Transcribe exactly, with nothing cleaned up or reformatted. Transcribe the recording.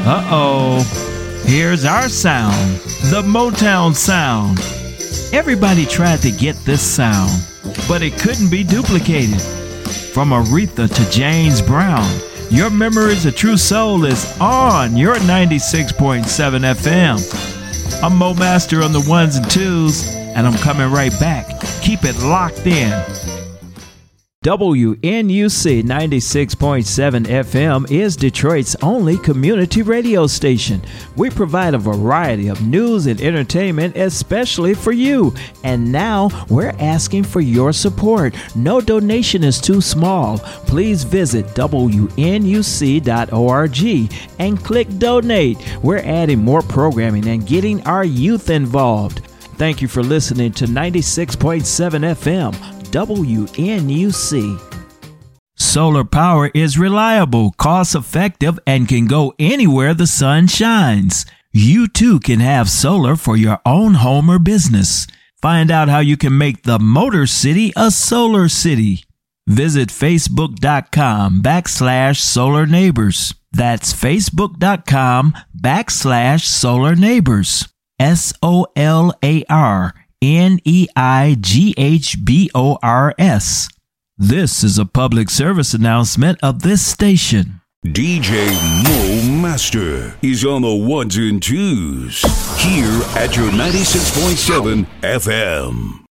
Uh-oh. Here's our sound, the Motown sound. Everybody tried to get this sound, but it couldn't be duplicated. From Aretha to James Brown, your Memories of True Soul is on your ninety-six point seven F M. I'm Mo Master on the ones and twos, and I'm coming right back. Keep it locked in. W N U C ninety-six point seven F M is Detroit's only community radio station. We provide a variety of news and entertainment especially for you. And now we're asking for your support. No donation is too small. Please visit W N U C dot org and click donate. We're adding more programming and getting our youth involved. Thank you for listening to ninety-six point seven F M. W N U C. Solar power is reliable, cost-effective, and can go anywhere the sun shines. You too can have solar for your own home or business. Find out how you can make the Motor City a solar city. Visit facebook.com backslash solar neighbors. That's facebook.com backslash solar neighbors. S O L A R N E I G H B O R S. This is a public service announcement of this station. D J Mo Master is on the ones and twos here at your ninety-six point seven F M.